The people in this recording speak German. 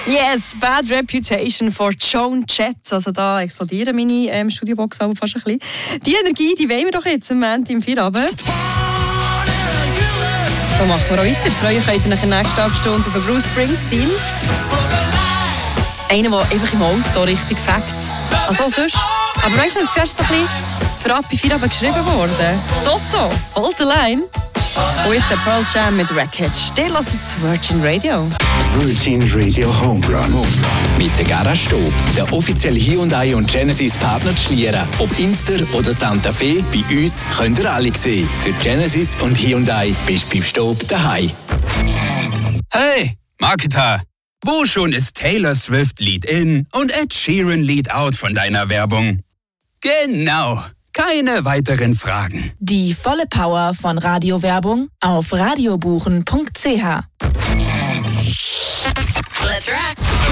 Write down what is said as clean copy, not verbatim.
Yes, Bad Reputation for Joan Jett. Also da explodieren meine Studiobox aber fast ein bisschen. Die Energie, die wollen wir doch jetzt am Montag im Feierabend. So machen wir auch weiter. Freuen könnt ihr nach der nächsten Abstunde auf Bruce Springsteen. Einer, der einfach im Auto richtig fängt. Also auch sonst. Aber manchmal ist es so ein bisschen für ab bei Feierabend geschrieben worden. Toto, hold the line. Und jetzt ein Pearl Jam mit Wreckage. Der hört das Virgin Radio. Virgin Radio Home Run. Mit der Garage Stob, der offizielle Hyundai und Genesis Partner zu Schlieren. Ob Inster oder Santa Fe, bei uns könnt ihr alle sehen. Für Genesis und Hyundai bist du beim Stob daheim. Hey, Marketer! Wo schon ist Taylor Swift Lead In und Ed Sheeran Lead Out von deiner Werbung? Genau, keine weiteren Fragen. Die volle Power von Radiowerbung auf radiobuchen.ch.